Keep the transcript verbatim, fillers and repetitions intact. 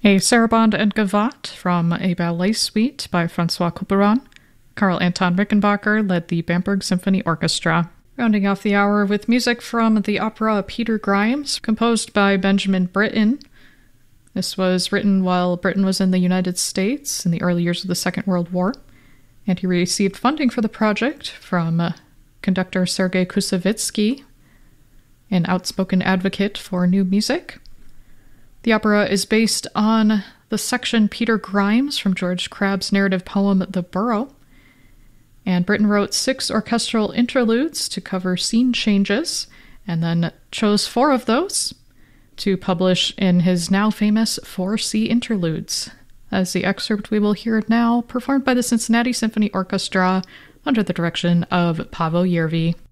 A Sarabande and Gavotte from a ballet suite by Francois Couperin. Karl Anton Rickenbacker led the Bamberg Symphony Orchestra. Rounding off the hour with music from the opera Peter Grimes, composed by Benjamin Britten. This was written while Britten was in the United States in the early years of the Second World War, and he received funding for the project from uh, conductor Sergei Koussevitzky, an outspoken advocate for new music. The opera is based on the section Peter Grimes from George Crabbe's narrative poem The Burrow, and Britten wrote six orchestral interludes to cover scene changes, and then chose four of those to publish in his now famous Four Sea Interludes, as the excerpt we will hear now, performed by the Cincinnati Symphony Orchestra under the direction of Paavo Järvi.